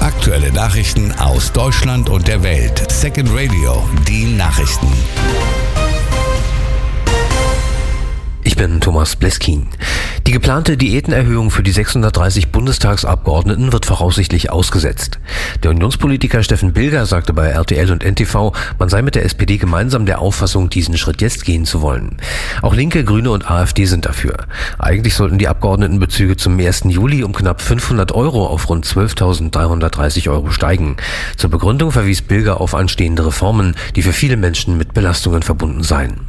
Aktuelle Nachrichten aus Deutschland und der Welt. Second Radio, die Nachrichten. Ich bin Thomas Bleskin. Die geplante Diätenerhöhung für die 630 Bundestagsabgeordneten wird voraussichtlich ausgesetzt. Der Unionspolitiker Steffen Bilger sagte bei RTL und NTV, man sei mit der SPD gemeinsam der Auffassung, diesen Schritt jetzt gehen zu wollen. Auch Linke, Grüne und AfD sind dafür. Eigentlich sollten die Abgeordnetenbezüge zum 1. Juli um knapp 500 Euro auf rund 12.330 Euro steigen. Zur Begründung verwies Bilger auf anstehende Reformen, die für viele Menschen mit Belastungen verbunden seien.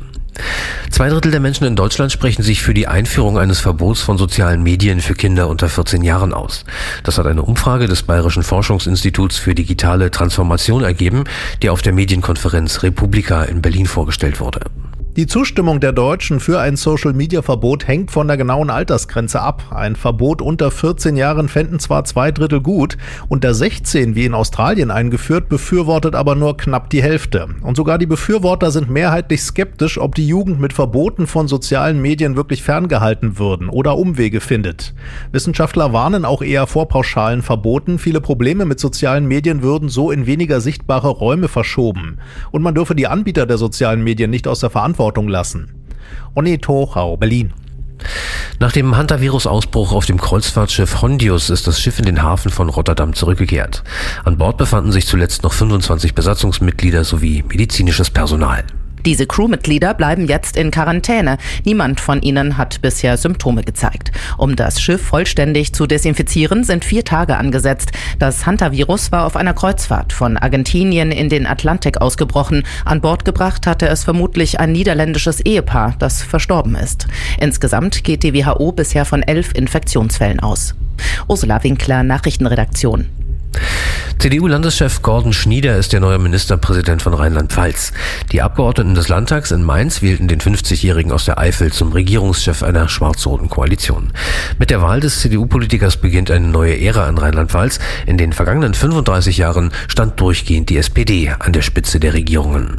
2/3 der Menschen in Deutschland sprechen sich für die Einführung eines Verbots von sozialen Medien für Kinder unter 14 Jahren aus. Das hat eine Umfrage des Bayerischen Forschungsinstituts für digitale Transformation ergeben, die auf der Medienkonferenz Republika in Berlin vorgestellt wurde. Die Zustimmung der Deutschen für ein Social-Media-Verbot hängt von der genauen Altersgrenze ab. Ein Verbot unter 14 Jahren fänden zwar 2/3 gut, unter 16, wie in Australien eingeführt, befürwortet aber nur knapp die Hälfte. Und sogar die Befürworter sind mehrheitlich skeptisch, ob die Jugend mit Verboten von sozialen Medien wirklich ferngehalten würden oder Umwege findet. Wissenschaftler warnen auch eher vor pauschalen Verboten. Viele Probleme mit sozialen Medien würden so in weniger sichtbare Räume verschoben. Und man dürfe die Anbieter der sozialen Medien nicht aus der Verantwortung lassen. Onni Tochau, Berlin. Nach dem Hantavirus-Ausbruch auf dem Kreuzfahrtschiff Hondius ist das Schiff in den Hafen von Rotterdam zurückgekehrt. An Bord befanden sich zuletzt noch 25 Besatzungsmitglieder sowie medizinisches Personal. Diese Crewmitglieder bleiben jetzt in Quarantäne. Niemand von ihnen hat bisher Symptome gezeigt. Um das Schiff vollständig zu desinfizieren, sind 4 Tage angesetzt. Das Hantavirus war auf einer Kreuzfahrt von Argentinien in den Atlantik ausgebrochen. An Bord gebracht hatte es vermutlich ein niederländisches Ehepaar, das verstorben ist. Insgesamt geht die WHO bisher von 11 Infektionsfällen aus. Ursula Winkler, Nachrichtenredaktion. CDU-Landeschef Gordon Schnieder ist der neue Ministerpräsident von Rheinland-Pfalz. Die Abgeordneten des Landtags in Mainz wählten den 50-Jährigen aus der Eifel zum Regierungschef einer schwarz-roten Koalition. Mit der Wahl des CDU-Politikers beginnt eine neue Ära in Rheinland-Pfalz. In den vergangenen 35 Jahren stand durchgehend die SPD an der Spitze der Regierungen.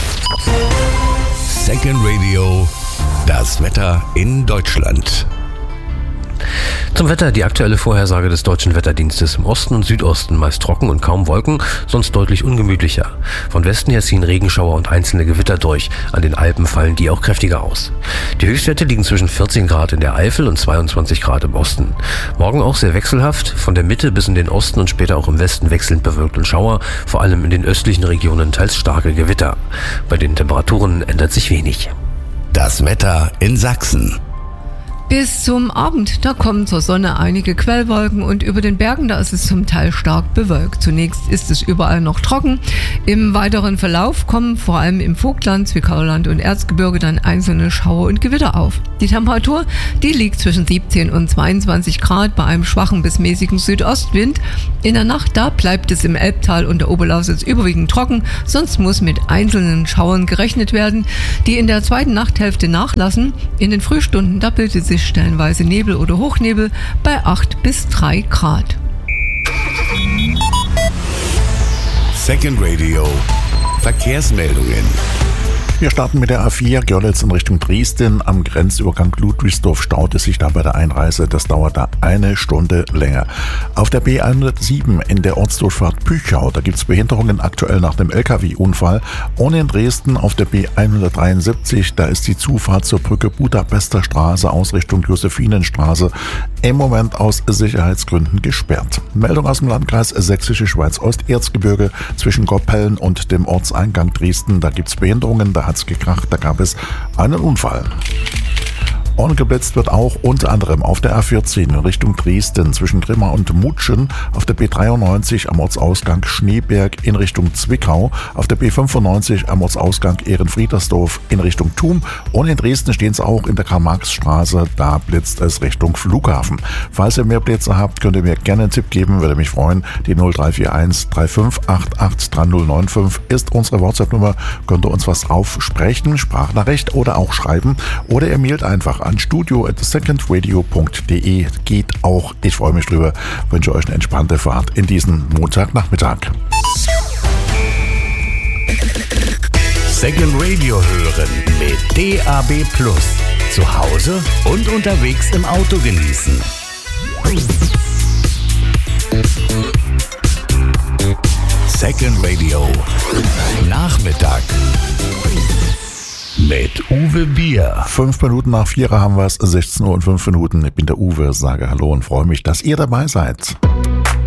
Second Radio, das Wetter in Deutschland. Zum Wetter die aktuelle Vorhersage des Deutschen Wetterdienstes. Im Osten und Südosten meist trocken und kaum Wolken, sonst deutlich ungemütlicher. Von Westen her ziehen Regenschauer und einzelne Gewitter durch. An den Alpen fallen die auch kräftiger aus. Die Höchstwerte liegen zwischen 14 Grad in der Eifel und 22 Grad im Osten. Morgen auch sehr wechselhaft, von der Mitte bis in den Osten und später auch im Westen wechselnd bewölkt und Schauer, vor allem in den östlichen Regionen teils starke Gewitter. Bei den Temperaturen ändert sich wenig. Das Wetter in Sachsen. Bis zum Abend, da kommen zur Sonne einige Quellwolken und über den Bergen, da ist es zum Teil stark bewölkt. Zunächst ist es überall noch trocken. Im weiteren Verlauf kommen vor allem im Vogtland, Zwickauerland und Erzgebirge dann einzelne Schauer und Gewitter auf. Die Temperatur, die liegt zwischen 17 und 22 Grad bei einem schwachen bis mäßigen Südostwind. In der Nacht, da bleibt es im Elbtal und der Oberlausitz überwiegend trocken, sonst muss mit einzelnen Schauern gerechnet werden, die in der zweiten Nachthälfte nachlassen. In den Frühstunden, da bildet sich stellenweise Nebel oder Hochnebel bei 8 bis 3 Grad. Second Radio, Verkehrsmeldungen. Wir starten mit der A4 Görlitz in Richtung Dresden. Am Grenzübergang Ludwigsdorf staut es sich da bei der Einreise. Das dauert da 1 Stunde länger. Auf der B107 in der Ortsdurchfahrt Püchau, da gibt es Behinderungen aktuell nach dem LKW-Unfall. Und in Dresden auf der B173, da ist die Zufahrt zur Brücke Budapester Straße aus Richtung Josephinenstraße im Moment aus Sicherheitsgründen gesperrt. Meldung aus dem Landkreis Sächsische Schweiz Osterzgebirge zwischen Goppeln und dem Ortseingang Dresden. Da gibt es Behinderungen, da hat's gekracht, da gab es einen Unfall. Und geblitzt wird auch unter anderem auf der A14 in Richtung Dresden zwischen Grimma und Mutschen, auf der B93 am Ortsausgang Schneeberg in Richtung Zwickau, auf der B95 am Ortsausgang Ehrenfriedersdorf in Richtung Thum und in Dresden stehen es auch in der Karl-Marx-Straße, da blitzt es Richtung Flughafen. Falls ihr mehr Blitze habt, könnt ihr mir gerne einen Tipp geben, würde mich freuen. Die 0341 3588 3095 ist unsere WhatsApp-Nummer, könnt ihr uns was aufsprechen, Sprachnachricht oder auch schreiben oder ihr mailt einfach an studio@secondradio.de. Geht auch. Ich freue mich drüber. Wünsche euch eine entspannte Fahrt in diesen Montagnachmittag. Second Radio hören mit DAB+. Zu Hause und unterwegs im Auto genießen. Weekend Radio. Nachmittag. Mit Uwe Bier. 5 Minuten nach 4 haben wir es, 16 Uhr und 5 Minuten. Ich bin der Uwe, sage Hallo und freue mich, dass ihr dabei seid.